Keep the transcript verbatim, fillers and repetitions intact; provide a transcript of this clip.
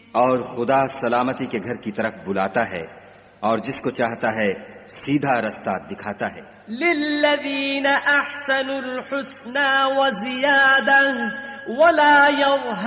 और खुदा सलामती के घर की तरफ बुलाता है और जिसको चाहता है सीधा रास्ता दिखाता है। लिल्लज़ीना अहसनुल हुस्ना व ज़ियादा वला